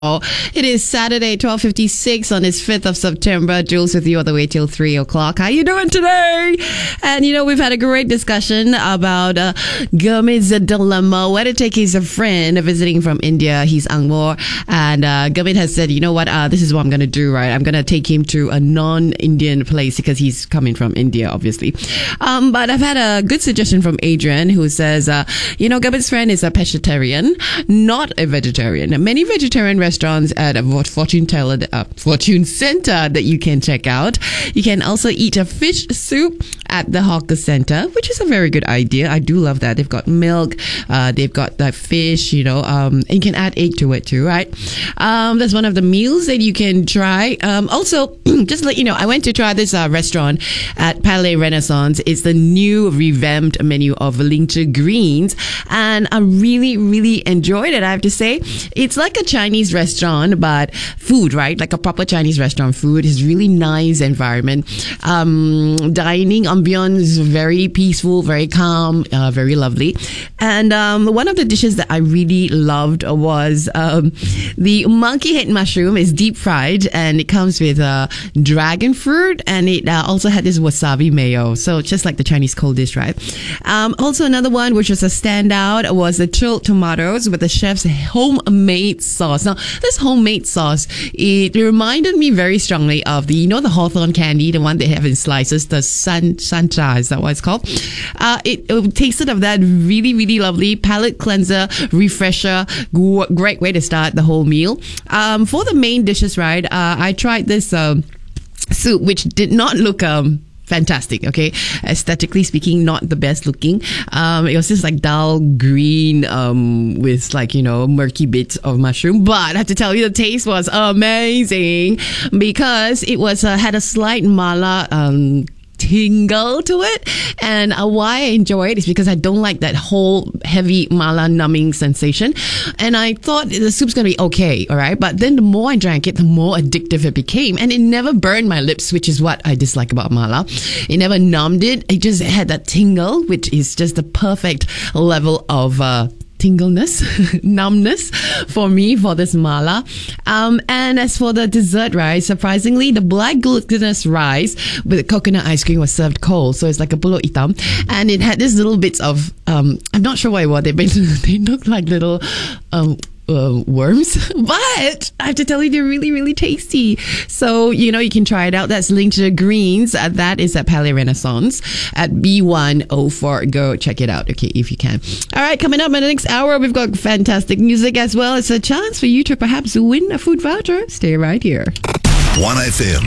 It is Saturday, 12:56 on this 5th of September. Jules with you all the way till 3 o'clock. How you doing today? And we've had a great discussion about Gurmit's dilemma, where to take his friend visiting from India. He's Angmor. And Gurmit has said, this is what I'm going to do, right? I'm going to take him to a non-Indian place because he's coming from India, obviously. But I've had a good suggestion from Adrian who says, Gurmit's friend is a pescatarian, not a vegetarian. Many vegetarian restaurants at a Fortune Center that you can check out. You can also eat a fish soup at the hawker center, which is a very good idea. I do love that. They've got milk, they've got the fish, and you can add egg to it too, right? That's one of the meals that you can try. Also, just to let you know, I went to try this restaurant at Palais Renaissance. It's the new revamped menu of Lingzhi Greens, and I really, really enjoyed it. I have to say, it's like a Chinese restaurant, but food, right? Like a proper Chinese restaurant food. It's really nice environment. Dining ambience, very peaceful, very calm, very lovely. And one of the dishes that I really loved was the monkey head mushroom. Is deep fried and it comes with dragon fruit, and it also had this wasabi mayo. So just like the Chinese cold dish, right? Also another one which was a standout was the chilled tomatoes with the chef's homemade sauce. Now, this homemade sauce, it reminded me very strongly of the hawthorn candy, the one they have in slices, the sancha, is that what it's called? It tasted of that. Really, really lovely. Palate cleanser, refresher, great way to start the whole meal. For the main dishes, right, I tried this soup, which did not look fantastic, okay? Aesthetically speaking, not the best looking. It was just like dull green with murky bits of mushroom. But I have to tell you, the taste was amazing because it was had a slight mala tingle to it. And why I enjoy it is because I don't like that whole heavy mala numbing sensation. And I thought the soup's going to be okay, all right? But then the more I drank it, the more addictive it became. And it never burned my lips, which is what I dislike about mala. It never numbed it. It just had that tingle, which is just the perfect level of tingleness, numbness for me for this mala. And as for the dessert rice, surprisingly, the black glutinous rice with coconut ice cream was served cold. So it's like a pulut hitam. And it had these little bits of, I'm not sure what it was. They looked like little worms, but I have to tell you, they're really, really tasty. So, you can try it out. That's Lingzhi Greens. That is at Palais Renaissance at B104. Go check it out, okay, if you can. All right, coming up in the next hour, we've got fantastic music as well. It's a chance for you to perhaps win a food voucher. Stay right here. 1FM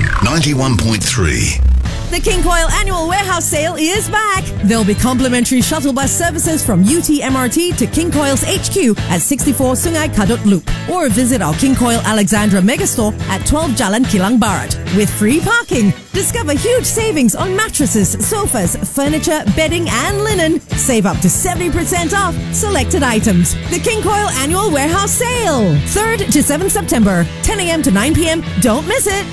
91.3. The King Koil Annual Warehouse Sale is back. There'll be complimentary shuttle bus services from UTMRT to King Koil's HQ at 64 Sungai Kadut Loop, or visit our King Koil Alexandra Megastore at 12 Jalan Kilang Barat. With free parking, discover huge savings on mattresses, sofas, furniture, bedding and linen. Save up to 70% off selected items. The King Koil Annual Warehouse Sale, 3rd to 7th September, 10 a.m. to 9 p.m. Don't miss it.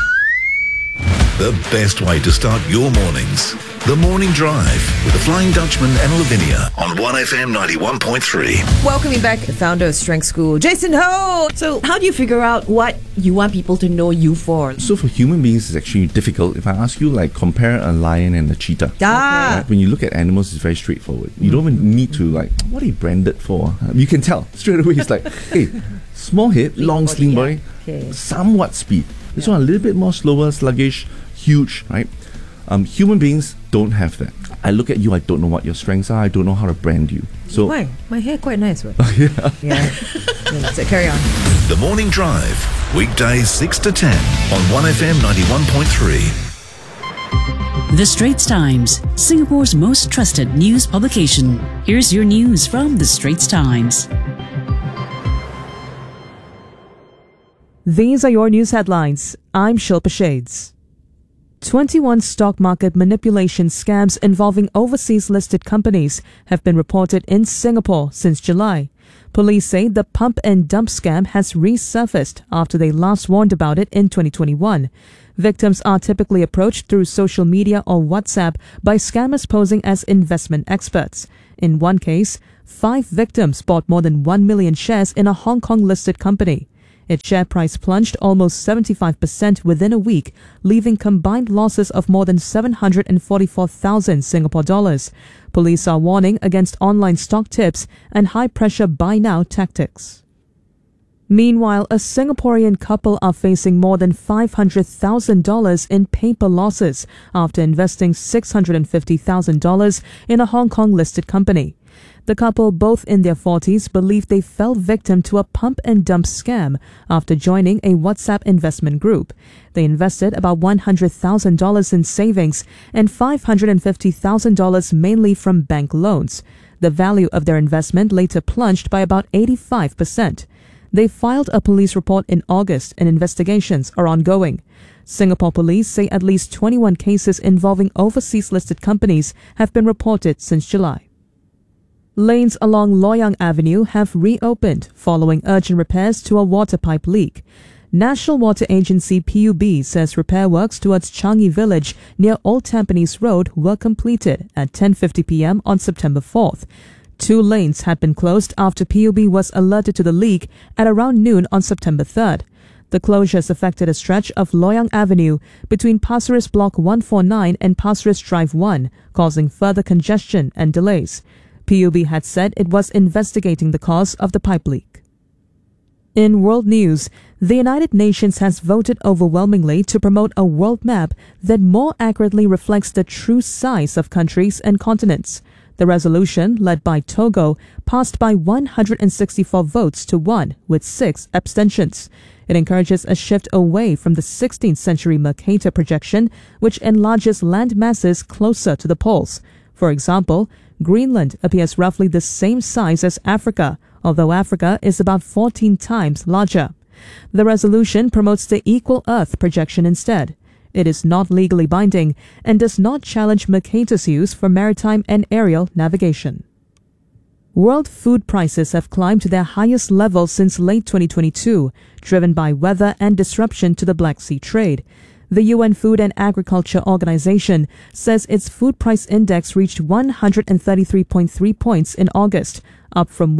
The best way to start your mornings. The Morning Drive with the Flying Dutchman and Lavinia on 1FM 91.3. Welcoming back founder of Strength School, Jason Ho. So how do you figure out what you want people to know you for? So for human beings, it's actually difficult. If I ask you, compare a lion and a cheetah. Right? When you look at animals, it's very straightforward. You don't even need to, what are you branded for? You can tell straight away. It's like, hey, small hip, long slim body, somewhat speed. This one a little bit more slower, sluggish, huge, right? Human beings don't have that. I look at you, I don't know what your strengths are, I don't know how to brand you. So why? My hair quite nice, right? Yeah. So carry on. The Morning Drive, weekdays 6 to 10 on 1FM 91.3. The Straits Times, Singapore's most trusted news publication. Here's your news from The Straits Times. These are your news headlines. I'm Shilpa Shades. 21 stock market manipulation scams involving overseas listed companies have been reported in Singapore since July. Police say the pump and dump scam has resurfaced after they last warned about it in 2021. Victims are typically approached through social media or WhatsApp by scammers posing as investment experts. In one case, 5 victims bought more than 1 million shares in a Hong Kong listed company. Its share price plunged almost 75% within a week, leaving combined losses of more than 744,000 Singapore dollars. Police are warning against online stock tips and high-pressure buy-now tactics. Meanwhile, a Singaporean couple are facing more than $500,000 in paper losses after investing $650,000 in a Hong Kong-listed company. The couple, both in their 40s, believe they fell victim to a pump-and-dump scam after joining a WhatsApp investment group. They invested about $100,000 in savings and $550,000 mainly from bank loans. The value of their investment later plunged by about 85%. They filed a police report in August and investigations are ongoing. Singapore police say at least 21 cases involving overseas-listed companies have been reported since July. Lanes along Loyang Avenue have reopened following urgent repairs to a water pipe leak. National Water Agency PUB says repair works towards Changi Village near Old Tampines Road were completed at 10:50 p.m. on September 4th. 2 lanes had been closed after PUB was alerted to the leak at around noon on September 3rd. The closures affected a stretch of Loyang Avenue between Pasir Ris Block 149 and Pasir Ris Drive 1, causing further congestion and delays. PUB had said it was investigating the cause of the pipe leak. In world news, the United Nations has voted overwhelmingly to promote a world map that more accurately reflects the true size of countries and continents. The resolution, led by Togo, passed by 164 votes to 1, with 6 abstentions. It encourages a shift away from the 16th century Mercator projection, which enlarges land masses closer to the poles. For example, Greenland appears roughly the same size as Africa, although Africa is about 14 times larger. The resolution promotes the Equal Earth projection instead. It is not legally binding and does not challenge Mercator's use for maritime and aerial navigation. World food prices have climbed to their highest level since late 2022, driven by weather and disruption to the Black Sea trade. The UN Food and Agriculture Organization says its food price index reached 133.3 points in August, up from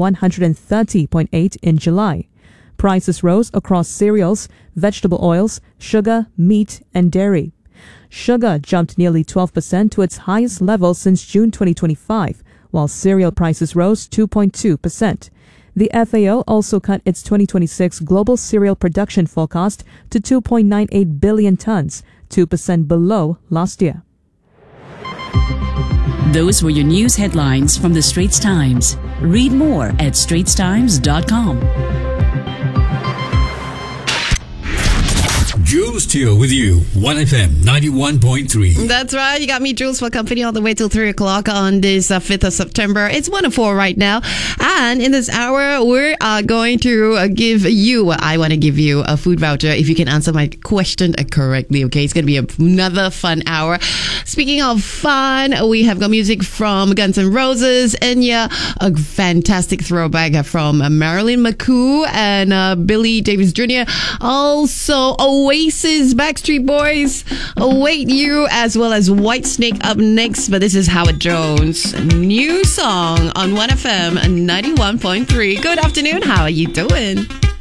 130.8 in July. Prices rose across cereals, vegetable oils, sugar, meat, and dairy. Sugar jumped nearly 12% to its highest level since June 2025, while cereal prices rose 2.2%. The FAO also cut its 2026 global cereal production forecast to 2.98 billion tons, 2% below last year. Those were your news headlines from the Straits Times. Read more at straitstimes.com. Jules Teo with you, 1FM 91.3. That's right. You got me, Jules, for company all the way till 3 o'clock on this 5th of September. It's 1:04 right now. And in this hour, we are going to give you, I want to give you a food voucher if you can answer my question correctly. Okay, it's going to be another fun hour. Speaking of fun, we have got music from Guns N' Roses, Enya, a fantastic throwback from Marilyn McCoo and Billy Davis Jr. Also, Oasis, Backstreet Boys await you, as well as Whitesnake up next. But this is Howard Jones' new song on 1FM 91.3. Good afternoon. How are you doing?